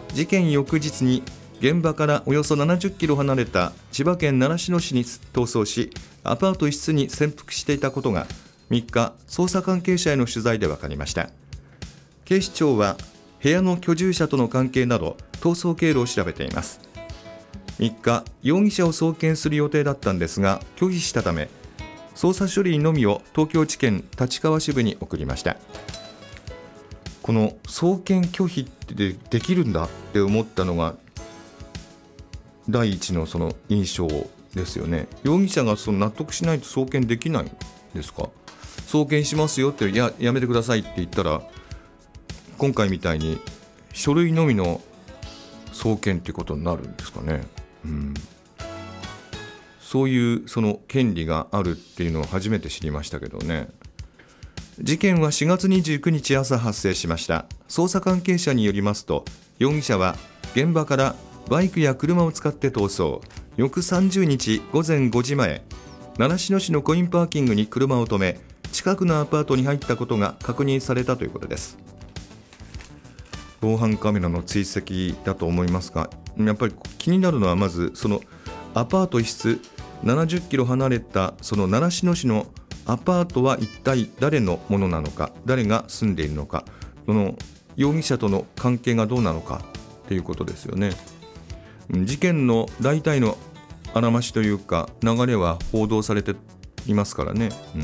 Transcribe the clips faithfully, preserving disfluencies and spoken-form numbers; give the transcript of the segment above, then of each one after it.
事件翌日に現場からおよそななじゅっキロ離れた千葉県習志野市に逃走し、アパート一室に潜伏していたことがみっか、捜査関係者への取材で分かりました。警視庁は部屋の居住者との関係など逃走経路を調べています。みっか、容疑者を送検する予定だったんですが拒否したため、捜査書類のみを東京地検立川支部に送りました。この送検拒否ってで、できるんだって思ったのが第一のその印象ですよね。容疑者がその納得しないと送検できないんですか。送検しますよって、や、やめてくださいって言ったら、今回みたいに書類のみの送検ってことになるんですかね。うん、そういうその権利があるっていうのを初めて知りましたけどね。事件はしがつにじゅうくにち朝発生しました。捜査関係者によりますと、容疑者は現場からバイクや車を使って逃走。翌さんじゅうにちごぜんごじまえ、習志野市のコインパーキングに車を止め、近くのアパートに入ったことが確認されたということです。防犯カメラの追跡だと思いますが、やっぱり気になるのはまずそのアパート一室ななじゅっキロ離れたその習志野市のアパートは一体誰のものなのか、誰が住んでいるのか、その容疑者との関係がどうなのかということですよね。事件の大体のあらましというか流れは報道されていますからね、うん、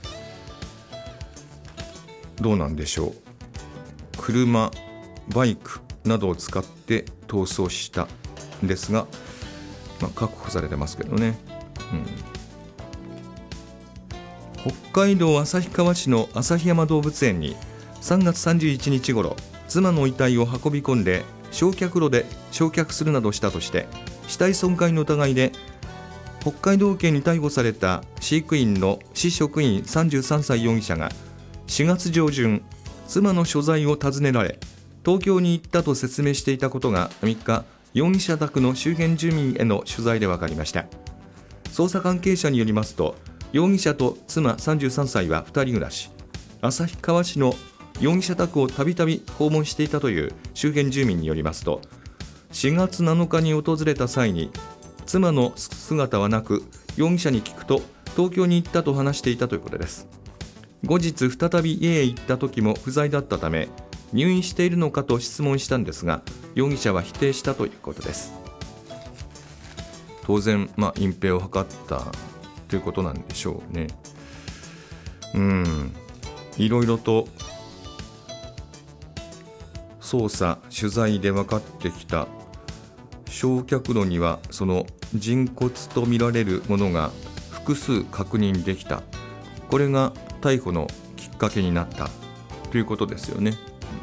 どうなんでしょう。車、バイクなどを使って逃走したんですが、まあ、確保されてますけどね、うん、北海道旭川市の旭山動物園にさんがつさんじゅういちにちごろ、妻の遺体を運び込んで焼却炉で焼却するなどしたとして死体損壊の疑いで北海道警に逮捕された飼育員の市職員さんじゅうさんさい容疑者がしがつじょうじゅん、妻の所在を尋ねられ東京に行ったと説明していたことがみっか、容疑者宅の周辺住民への取材で分かりました。捜査関係者によりますと、容疑者と妻さんじゅうさんさいはふたり暮らし、旭川市の容疑者宅をたびたび訪問していたという周辺住民によりますと、しがつなのかに訪れた際に妻の姿はなく、容疑者に聞くと東京に行ったと話していたということです。後日再び家へ行った時も不在だったため、入院しているのかと質問したんですが、容疑者は否定したということです。当然、まあ、隠蔽を図ったということなんでしょうね。うん、いろいろと捜査取材で分かってきた。焼却炉にはその人骨とみられるものが複数確認できた。これが逮捕のきっかけになったということですよね。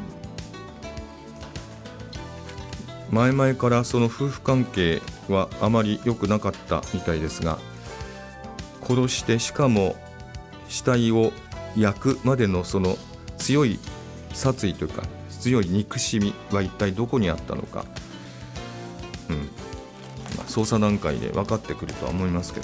前々からその夫婦関係はあまり良くなかったみたいですが、殺してしかも死体を焼くまでのその強い殺意というか強い憎しみは一体どこにあったのか、うんまあ、捜査段階で分かってくるとは思いますけど。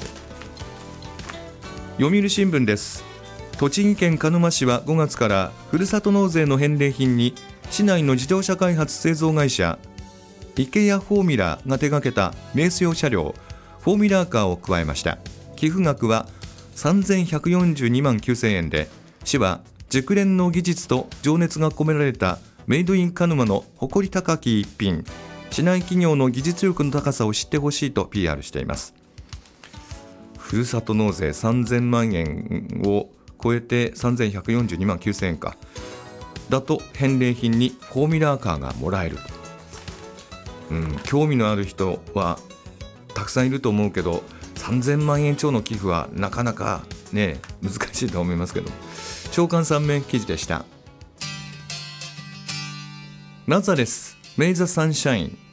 読売新聞です。栃木県鹿沼市はごがつからふるさと納税の返礼品に市内の自動車開発製造会社イケアフォーミュラーが手掛けたレース用車両フォーミュラーカーを加えました。寄付額はさんぜんひゃくよんじゅうにまんきゅうせんえんで、市は熟練の技術と情熱が込められたメイドイン鹿沼の誇り高き一品、市内企業の技術力の高さを知ってほしいと ピーアール しています。ふるさと納税さんぜんまんえんを超えてさんぜんひゃくよんじゅうにまんきゅうせんえんかだと返礼品にフォーミュラーカーがもらえる、うん、興味のある人はたくさんいると思うけど、さんぜんまんえん超の寄付はなかなかね難しいと思いますけど。朝刊さん面記事でした。ナザレスメイザサンシャイン